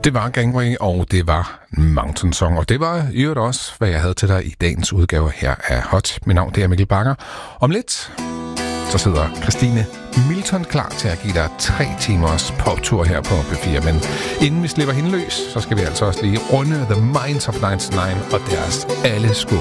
Det var Gangway, og det var Mountain Song, og det var i øvrigt også, hvad jeg havde til dig i dagens udgave her af Hot. Mit navn det er Mikkel Bakker. Om lidt, så sidder Christine Milton klar til at give dig 3 timers poptur her på P4. Men inden vi slipper hende løs, så skal vi altså også lige runde The Minds of 99 og deres Alle Skud.